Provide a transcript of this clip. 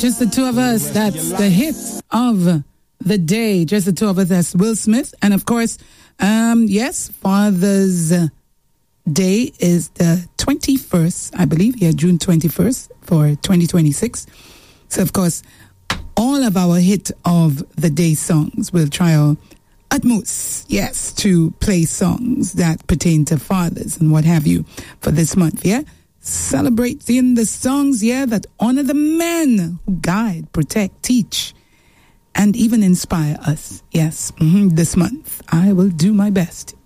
just the two of us. That's the hit of the day. Just the two of us. That's Will Smith. And of course, yes, Father's Day is the 21st, I believe. Yeah, June 21st for 2026. So, of course, all of our hit of the day songs will try our utmost, yes, to play songs that pertain to fathers and what have you for this month, yeah? Celebrating the songs, yeah, that honor the men who guide, protect, teach, and even inspire us. Yes, this month I will do my best